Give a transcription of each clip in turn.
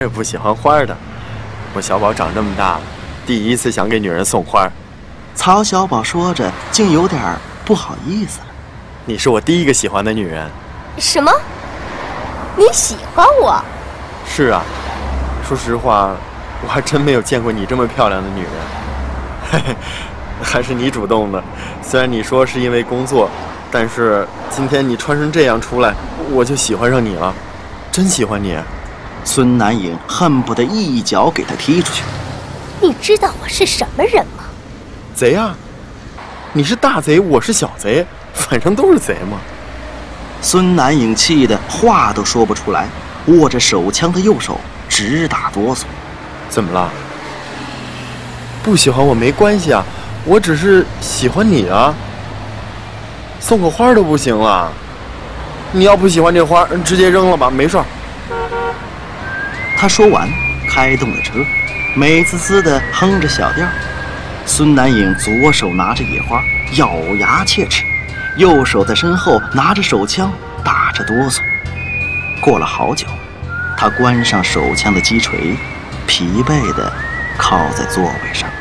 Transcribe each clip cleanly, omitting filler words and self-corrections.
是不喜欢花的。我小宝长这么大了，第一次想给女人送花。 曹小宝说着，竟有点不好意思了。 你是我第一个喜欢的女人。 什么？你喜欢我？ 是啊，说实话，我还真没有见过你这么漂亮的女人。嘿嘿，还是你主动的。虽然你说是因为工作，但是今天你穿成这样出来，我就喜欢上你了，真喜欢你。 孙南颖恨不得一脚给他踢出去。 你知道我是什么人吗？ 贼啊！你是大贼，我是小贼，反正都是贼嘛。 孙南颖气得话都说不出来，握着手枪的右手直打哆嗦。 怎么了？不喜欢我没关系啊，我只是喜欢你啊。送个花都不行了，你要不喜欢这花，直接扔了吧，没事儿。 他说完，开动了车，美滋滋地哼着小调。孙南颖左手拿着野花，咬牙切齿，右手在身后拿着手枪，打着哆嗦。过了好久，他关上手枪的击锤，疲惫地靠在座位上。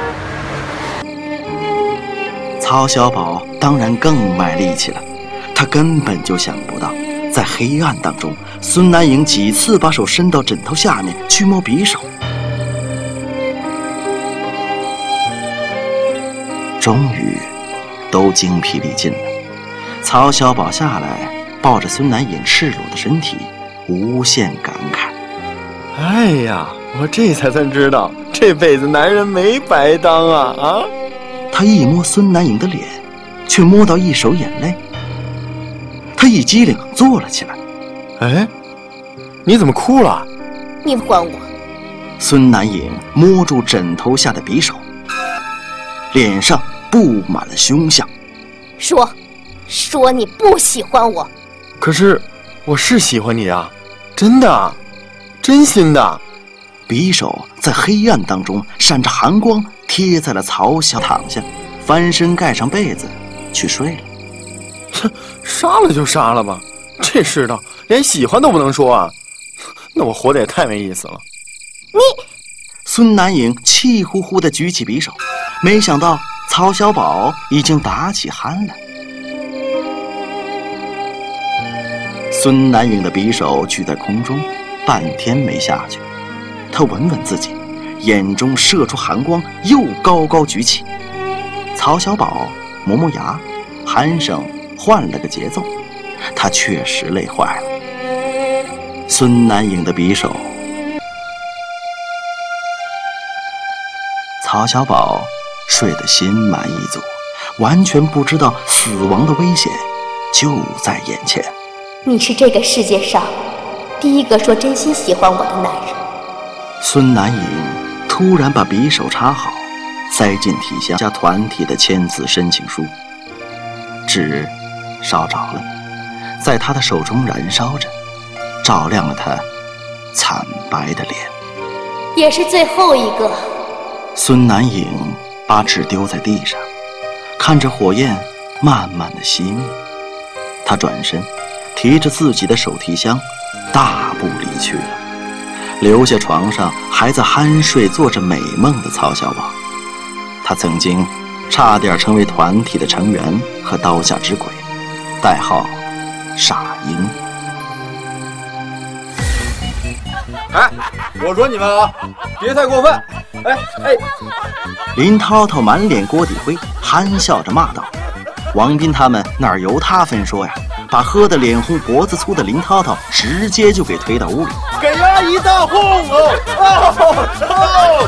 曹小宝当然更卖力气了，他根本就想不到，在黑暗当中，孙南颖几次把手伸到枕头下面去摸匕首。终于都精疲力尽了，曹小宝下来抱着孙南颖赤裸的身体，无限感慨。 哎呀，我这才算知道，这辈子男人没白当啊！ 他一摸孙南颖的脸，却摸到一手眼泪。他一激灵坐了起来。 哎，你怎么哭了？ 你还我！ 孙南颖摸住枕头下的匕首，脸上布满了凶相。 说你不喜欢我。 可是我是喜欢你啊，真的，真心的。 匕首在黑暗当中闪着寒光，贴在了曹小躺下，翻身盖上被子去睡了。 哼，杀了就杀了吧，这世道连喜欢都不能说啊，那我活得也太没意思了。 你！ 孙南颖气呼呼地举起匕首，没想到曹小宝已经打起鼾来。孙南颖的匕首举在空中，半天没下去。他稳稳自己，眼中射出寒光，又高高举起。曹小宝磨磨牙，鼾声换了个节奏，他确实累坏了。孙南颖的匕首，曹小宝睡得心满意足，完全不知道死亡的危险就在眼前。 你是这个世界上第一个说真心喜欢我的男人。 孙南颖突然把匕首插好，塞进体箱，加团体的签字申请书。纸烧着了，在他的手中燃烧着，照亮了他惨白的脸。 也是最后一个。 孙南颖把纸丢在地上，看着火焰慢慢的熄灭，他转身提着自己的手提箱大步离去了，留下床上还在酣睡做着美梦的曹小宝。他曾经差点成为团体的成员和刀下之鬼，代号傻鹰。 哎，我说你们啊，别太过分！哎， 林涛涛满脸锅底灰，憨笑着骂道：“王斌他们哪由他分说呀？”把喝得脸红脖子粗的林涛涛直接就给推到屋里， 给阿姨大哄哦！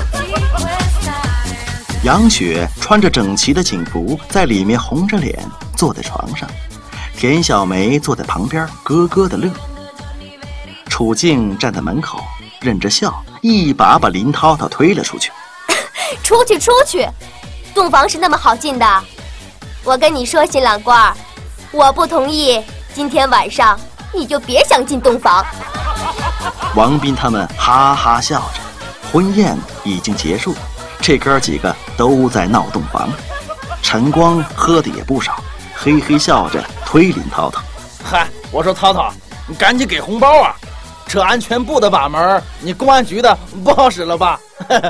杨雪穿着整齐的警服，在里面红着脸坐在床上，田小梅坐在旁边咯咯的乐。楚静站在门口忍着笑，一把把林涛涛推了出去。 出去！洞房是那么好进的？我跟你说，新郎官，我不同意，今天晚上你就别想进洞房。 王斌他们哈哈笑着，婚宴已经结束，这哥几个都在闹洞房。陈光喝的也不少，嘿嘿笑着推林涛涛。 嗨，我说涛涛，你赶紧给红包啊！ 扯安全部的把门，你公安局的不好使了吧？